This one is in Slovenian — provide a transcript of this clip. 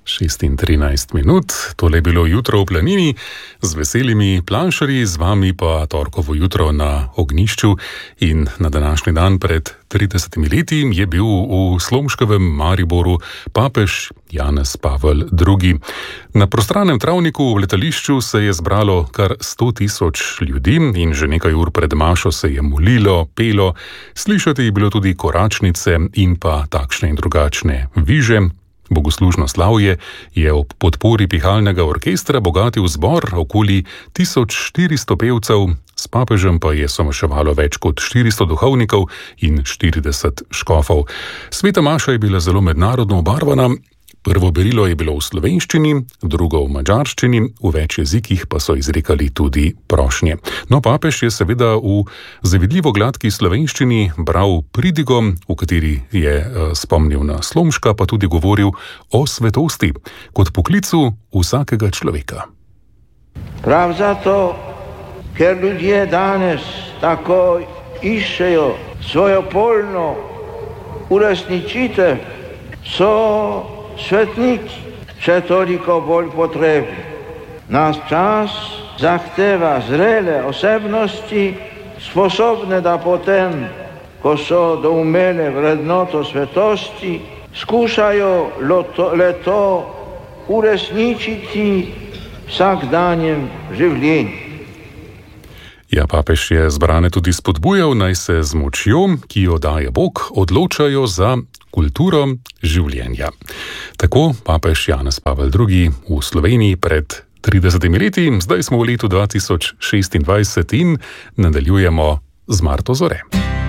6:13, tole je bilo jutro v planini, z veselimi planšarji, z vami pa torkovo jutro na ognjišču in na današnji dan pred 30 leti je bil v Slomškovem Mariboru papež Janez Pavel II. Na prostranem travniku v letališču se je zbralo kar 100.000 ljudi in že nekaj ur pred mašo se je molilo, pelo, slišati je bilo tudi koračnice in pa takšne in drugačne viže. Bogoslužno slavje je ob podpori pihalnega orkestra bogatil zbor okoli 1400 pevcev, s papežem pa je somaševalo več kot 400 duhovnikov in 40 škofov. Sveta maša je bila zelo mednarodno obarvana. Prvo berilo je bilo v slovenščini, drugo v madžarščini, v več jezikih pa so izrekali tudi prošnje. No, papež je seveda v zavidljivo gladki slovenščini bral pridigo, v kateri je spomnil na Slomška, pa tudi govoril o svetosti kot poklicu vsakega človeka. Prav zato, ker ljudje danes tako iščejo svojo polno uresničitev, so svetniki še toliko bolj potrebni. Naš čas zahteva zrele osebnosti, sposobne da potem, ko so doumele vrednoto svetosti, skušajo le to uresničiti v vsakdanjem življenju. Ja, papež je zbrane tudi spodbujal, naj se z močjo, ki jo daje Bog, odločajo za kulturo življenja. Tako papež Janez Pavel II. V Sloveniji pred 30 leti, zdaj smo v letu 2026 in nadaljujemo z Marto Zore.